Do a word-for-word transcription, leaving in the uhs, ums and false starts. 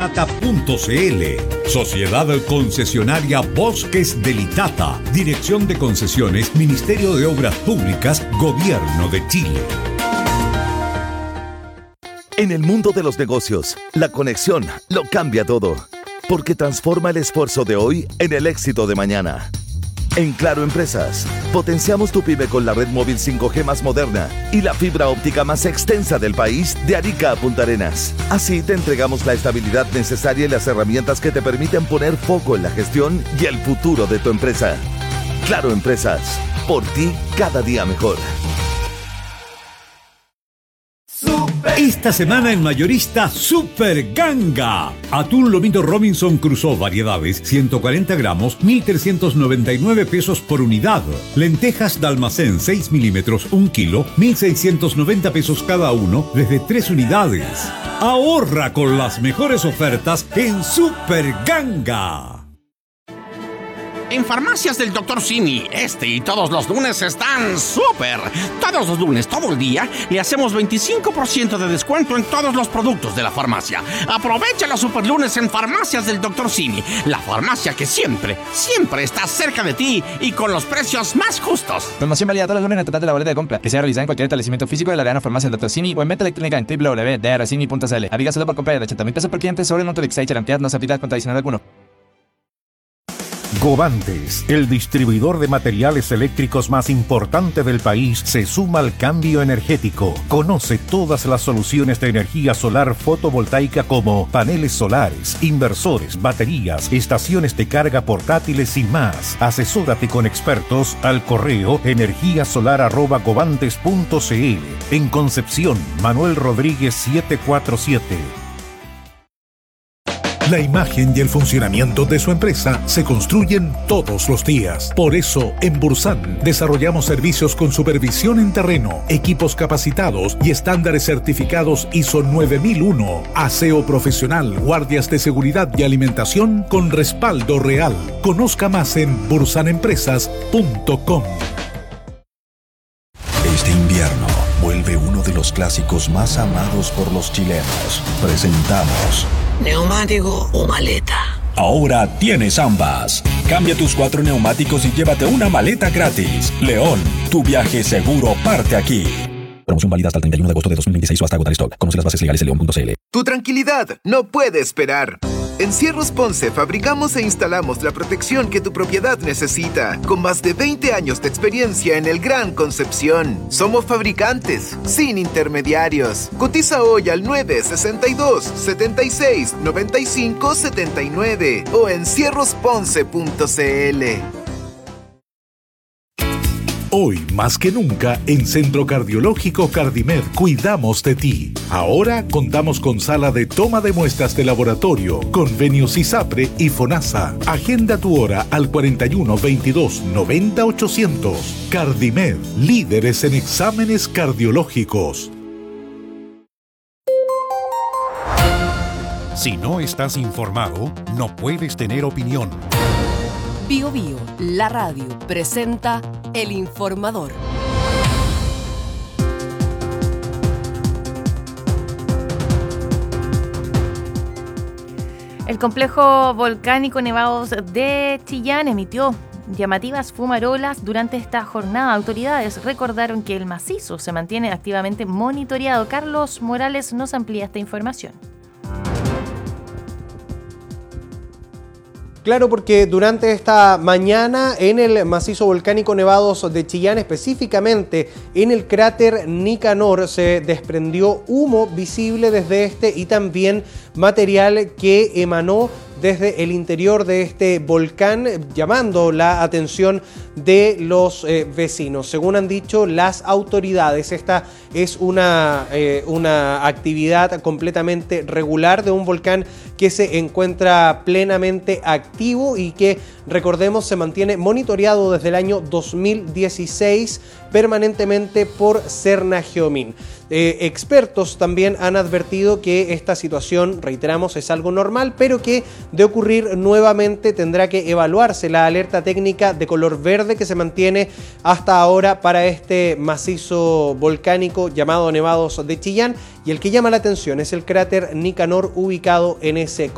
itata punto cl. Sociedad Concesionaria Bosques del Itata. Dirección de Concesiones, Ministerio de Obras Públicas, Gobierno de Chile. En el mundo de los negocios, la conexión lo cambia todo, porque transforma el esfuerzo de hoy en el éxito de mañana. En Claro Empresas, potenciamos tu pyme con la red móvil cinco G más moderna y la fibra óptica más extensa del país, de Arica a Punta Arenas. Así te entregamos la estabilidad necesaria y las herramientas que te permiten poner foco en la gestión y el futuro de tu empresa. Claro Empresas, por ti cada día mejor. Esta semana en Mayorista, Super Ganga. Atún lomito Robinson Crusoe variedades, ciento cuarenta gramos, mil trescientos noventa y nueve pesos por unidad. Lentejas Dalmacén seis milímetros, un kilo, mil seiscientos noventa pesos cada uno, desde tres unidades. Ahorra con las mejores ofertas en Super Ganga. En Farmacias del doctor Simi, este y todos los lunes están súper. Todos los lunes, todo el día, le hacemos veinticinco por ciento de descuento en todos los productos de la farmacia. Aprovecha los super lunes en Farmacias del doctor Simi, la farmacia que siempre, siempre está cerca de ti y con los precios más justos. Promoción válida todos los lunes en el total de la boleta de compra, que sea realizada en cualquier establecimiento físico de la Arena Farmacia del doctor Simi o en venta electrónica en w w w punto d r simi punto c l. Aplica solo por compra de ochenta mil pesos por cliente sobre Notolix y Charantidad, no se aplica con adicional alguno. Govantes, el distribuidor de materiales eléctricos más importante del país, se suma al cambio energético. Conoce todas las soluciones de energía solar fotovoltaica como paneles solares, inversores, baterías, estaciones de carga portátiles y más. Asesórate con expertos al correo energía solar arroba govantes punto c l. En Concepción, Manuel Rodríguez setecientos cuarenta y siete. La imagen y el funcionamiento de su empresa se construyen todos los días. Por eso, en Bursan desarrollamos servicios con supervisión en terreno, equipos capacitados y estándares certificados I S O nueve mil uno, aseo profesional, guardias de seguridad y alimentación con respaldo real. Conozca más en bursan empresas punto com. Este invierno vuelve uno de los clásicos más amados por los chilenos. Presentamos ¿neumático o maleta? Ahora tienes ambas. Cambia tus cuatro neumáticos y llévate una maleta gratis. León, tu viaje seguro parte aquí. Promoción válida hasta el treinta y uno de agosto de dos mil veintiséis o hasta agotar stock. Conoce las bases legales en león punto c l. Tu tranquilidad no puede esperar. En Cierros Ponce fabricamos e instalamos la protección que tu propiedad necesita. Con más de veinte años de experiencia en el Gran Concepción. Somos fabricantes, sin intermediarios. Cotiza hoy al nueve sesenta y dos, setenta y seis, noventa y cinco, setenta y nueve o en cierros ponce punto c l. Hoy, más que nunca, en Centro Cardiológico Cardimed cuidamos de ti. Ahora contamos con sala de toma de muestras de laboratorio, convenios ISAPRE y FONASA. Agenda tu hora al cuarenta y uno, veintidós, noventa, ochocientos. Cardimed, líderes en exámenes cardiológicos. Si no estás informado, no puedes tener opinión. Bio Bio, la radio, presenta El Informador. El complejo volcánico Nevados de Chillán emitió llamativas fumarolas durante esta jornada. Autoridades recordaron que el macizo se mantiene activamente monitoreado. Carlos Morales nos amplía esta información. Claro, porque durante esta mañana en el macizo volcánico Nevados de Chillán, específicamente en el cráter Nicanor, se desprendió humo visible desde este y también material que emanó desde el interior de este volcán, llamando la atención de los eh, vecinos. Según han dicho las autoridades, esta es una, eh, una actividad completamente regular de un volcán que se encuentra plenamente activo y que, recordemos, se mantiene monitoreado desde el año dos mil dieciséis permanentemente por Cernageomin. Eh, expertos también han advertido que esta situación, reiteramos, es algo normal, pero que de ocurrir nuevamente tendrá que evaluarse la alerta técnica de color verde que se mantiene hasta ahora para este macizo volcánico llamado Nevados de Chillán, y el que llama la atención es el cráter Nicanor ubicado en ese